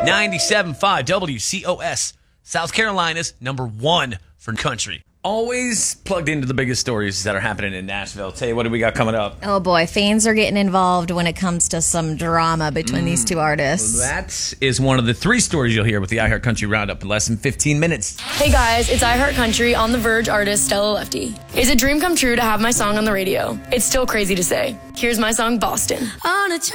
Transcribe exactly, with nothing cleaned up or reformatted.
ninety-seven point five W C O S, South Carolina's number one for country. Always plugged into the biggest stories that are happening in Nashville. Tell you, what do we got coming up? Oh boy, fans are getting involved when it comes to some drama between mm. these two artists. That is one of the three stories you'll hear with the iHeart Country Roundup in less than fifteen minutes. Hey guys, it's iHeart Country on The Verge artist Stella Lefty. It's a dream come true to have my song on the radio. It's still crazy to say. Here's my song, Boston. On a